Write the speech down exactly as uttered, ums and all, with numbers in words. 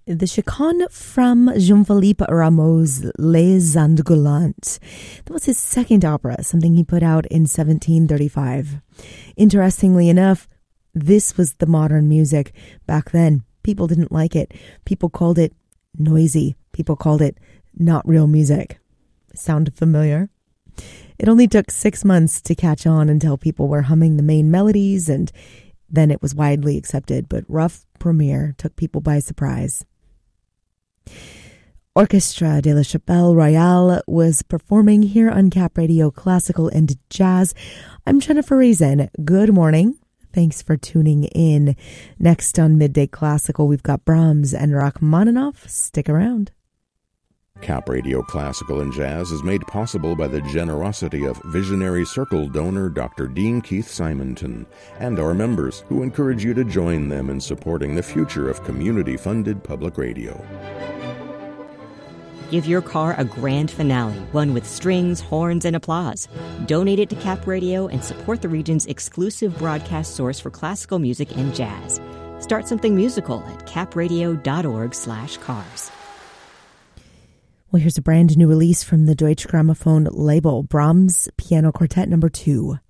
The chaconne from Jean-Philippe Rameau's Les Andes Galantes. That was his second opera, something he put out in seventeen thirty-five. Interestingly enough, this was the modern music back then. People didn't like it. People called it noisy. People called it not real music. Sound familiar? It only took six months to catch on until people were humming the main melodies, and then it was widely accepted, but rough premiere took people by surprise. Orchestre de la Chapelle Royale was performing here on Cap Radio Classical and Jazz. I'm Jennifer Reason. Good morning. Thanks for tuning in. Next on Midday Classical, we've got Brahms and Rachmaninoff. Stick around. Cap Radio Classical and Jazz is made possible by the generosity of visionary Circle donor Doctor Dean Keith Simonton and our members, who encourage you to join them in supporting the future of community-funded public radio. Give your car a grand finale, one with strings, horns, and applause. Donate it to Cap Radio and support the region's exclusive broadcast source for classical music and jazz. Start something musical at capradio.org slash cars. Well, here's a brand new release from the Deutsche Grammophon label, Brahms Piano Quartet number two.